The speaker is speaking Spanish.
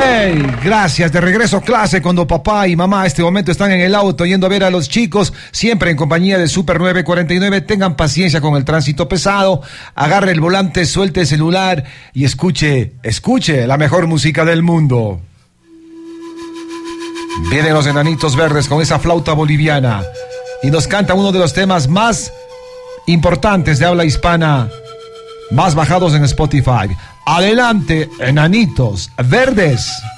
Hey, gracias. De regreso a clase cuando papá y mamá a este momento están en el auto yendo a ver a los chicos, siempre en compañía de Super 949. Tengan paciencia con el tránsito pesado. Agarre el volante, suelte el celular y escuche la mejor música del mundo. Vienen los Enanitos Verdes con esa flauta boliviana y nos canta uno de los temas más importantes de habla hispana, más bajados en Spotify. Adelante, Enanitos Verdes.